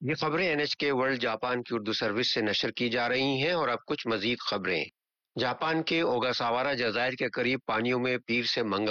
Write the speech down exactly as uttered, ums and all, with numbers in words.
ये खबरें N H के वर्ल्ड जापान की उर्दू सर्विस से नशर की जा रही हैं और अब कुछ मजीद खबरें। जापान के ओगासावारा जजायर के करीब पानियों में पीर से मंगल